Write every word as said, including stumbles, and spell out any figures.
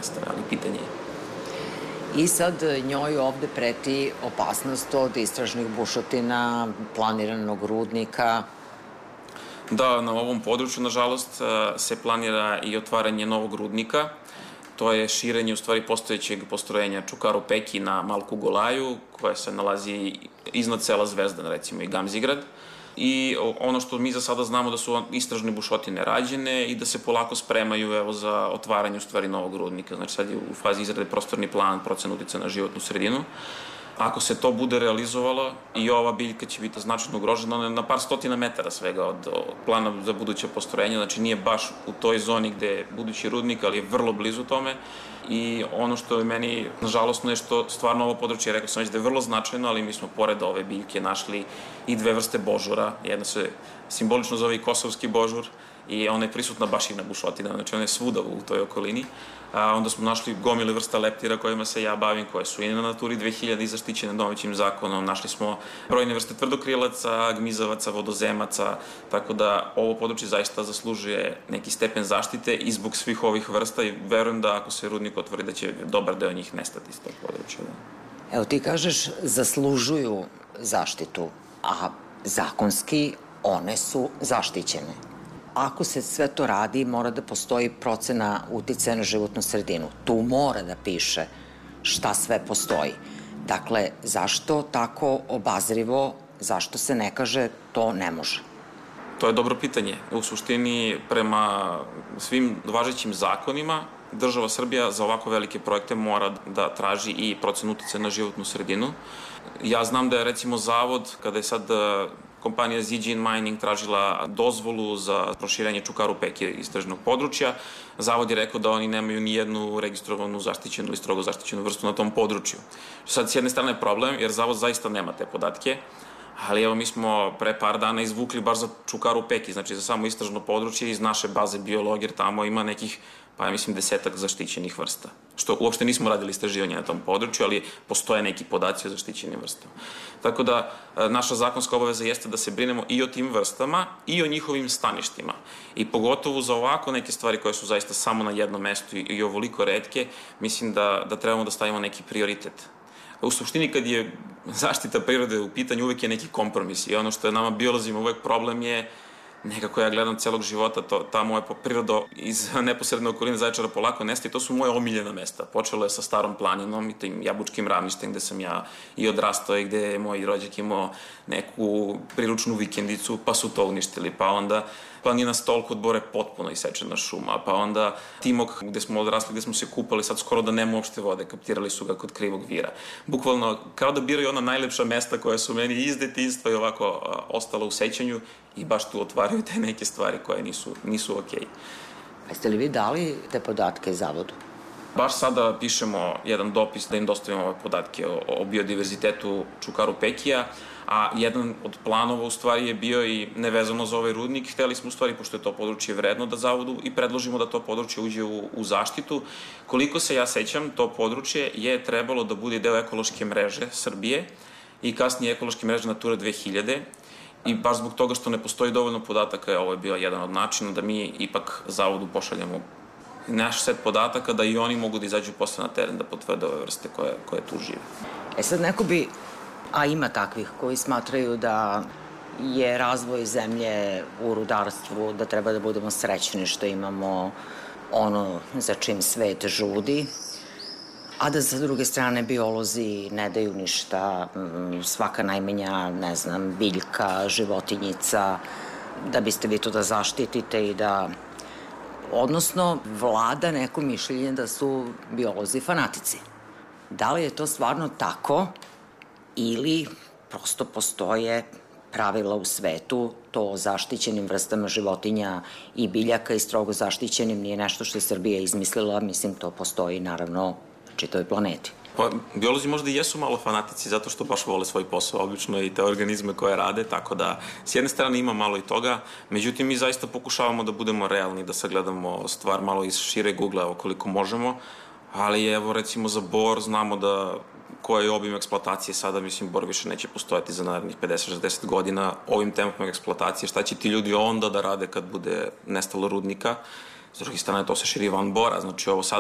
nestane, ali pitanje je. I sad njoj ovde preti opasnost od istražnih bušotina, planiranog rudnika. Da, na ovom području, nažalost, se planira i otvaranje novog rudnika. To je širenje, u stvari, postojećeg postrojenja Čukaru Peki na Malku Golaju, koja se nalazi iznad sela Zvezdan, recimo, i Gamzigrad. I ono što mi za sada znamo da su istražne bušotine rađene i da se polako spremaju, evo, za otvaranje, u stvari, novog rudnika. Znači, sad je u fazi izrade prostorni plan, procena uticaja na životnu sredinu. Ako se to bude realizovalo, i ova biljka će biti značajno ugrožena, ona je na par stotina metara svega od plana za buduće postrojenje, znači nije baš u toj zoni gde je budući rudnik, ali je vrlo blizu tome. I ono što je meni nažalostno je što stvarno ovo područje, rekao sam već da je vrlo značajno, ali mi smo pored ove biljke našli i dve vrste božura. Jedna se simbolično zove i kosovski božur i ona je prisutna baš i na bušotina, znači ona je svuda u toj okolini. A onda smo našli gomile vrsta leptira kojima se ja bavim, koje su i na Naturi dve hiljade i zaštićene domaćim zakonom. Našli smo brojne vrste tvrdokrilaca, gmizavaca, vodozemaca, tako da ovo područje zaista zaslužuje neki stepen zaštite i zbog svih ovih vrsta i verujem da ako se rudnik otvori da će dobar deo njih nestati iz tog područja. Evo ti kažeš zaslužuju zaštitu, a zakonski one su zaštićene. Ako se sve to radi, mora da postoji procena uticaja na životnu sredinu. Tu mora da piše šta sve postoji. Dakle, zašto tako obazrivo, zašto se ne kaže to ne može? To je dobro pitanje. U suštini, prema svim važećim zakonima, država Srbija za ovako velike projekte mora da traži i procenu uticaja na životnu sredinu. Ja znam da je, recimo, zavod, kada je sad kompanija Zijin Mining tražila dozvolu za proširenje Čukaru Peki istražnog područja, zavod je rekao da oni nemaju ni jednu registrovanu zaštićenu ili strogo zaštićenu vrstu na tom području. Sad, s jedne strane je problem, jer zavod zaista nema te podatke, ali evo mi smo pre par dana izvukli baš za Čukaru Peki, znači za samo istražno područje iz naše baze biologije, jer tamo ima nekih, pa ja mislim, desetak zaštićenih vrsta. Što uopšte nismo radili istraživanje na tom području, ali postoje neki podaci o zaštićenim vrstama. Tako da naša zakonska obaveza jeste da se brinemo i o tim vrstama i o njihovim staništima. I pogotovo za ovako neke stvari koje su zaista samo na jednom mestu i ovoliko retke, mislim da, da trebamo da stavimo neki prioritet. U suštini, kad je zaštita prirode u pitanju, uvek je neki kompromis i ono što je nama biolozima uvek problem je nekako ja gledam celog života, to, ta moja priroda iz neposredne okoline Zaječara polako nestaje i to su moje omiljena mesta. Počelo je sa Starom planinom i tim Jabučkim ravništem gde sam ja i odrastao i gde je moj rođak imao neku priručnu vikendicu, pa su to uništili, pa onda planina Stol kod Bore potpuno isečena šuma, pa onda Timok gde smo odrasli, gde smo se kupali, sad skoro da nema uopšte vode, kaptirali su ga kod Krivog Vira. Bukvalno, kao da biraju ona najlepša mesta koja su meni iz detinjstva i ovako ostala u sećanju i baš tu otvaraju te neke stvari koje nisu, nisu okej. A jeste li vi dali te podatke zavodu? Baš sada pišemo jedan dopis da im dostavimo ove podatke o, o biodiverzitetu Čukaru Pekija, a jedan od planova u stvari je bio i nevezano za ovaj rudnik. Hteli smo u stvari, pošto je to područje vredno, da zavodu i predložimo da to područje uđe u, u zaštitu. Koliko se ja sećam, to područje je trebalo da bude deo ekološke mreže Srbije i kasnije ekološke mreže Natura dve hiljade. I baš zbog toga što ne postoji dovoljno podataka, ovo je bio jedan od načina da mi ipak zavodu pošaljemo naš set podataka, da i oni mogu da izađu posle na teren da potvrde ove vrste koje, koje tu žive. E sad neko bi, a ima takvih koji smatraju da je razvoj zemlje u rudarstvu, da treba da budemo srećni što imamo ono za čim svet žudi, a da sa druge strane biolozi ne daju ništa, svaka najmenja, ne znam, biljka, životinjica, da biste vi to da zaštitite i da, odnosno, vlada neko mišljenje da su biolozi fanatici. Da li je to stvarno tako ili prosto postoje pravila u svetu, to o zaštićenim vrstama životinja i biljaka i strogo zaštićenim nije nešto što je Srbija izmislila, mislim to postoji naravno čitavoj planeti. Pa, biolozi možda i jesu malo fanatici zato što baš vole svoj posao, obično i te organizme koje rade, tako da s jedne strane ima malo i toga, međutim mi zaista pokušavamo da budemo realni, da sagledamo stvar malo iz šireg ugla okoliko možemo, ali evo recimo za bor znamo da koji je obim eksploatacije sada, mislim, bor više neće postojati za narednih pedeset do šezdeset godina ovim tempom eksploatacije. Šta će ti ljudi onda da rade kad bude nestalo rudnika? S druge strane, to se širi van bora, znači ovo sad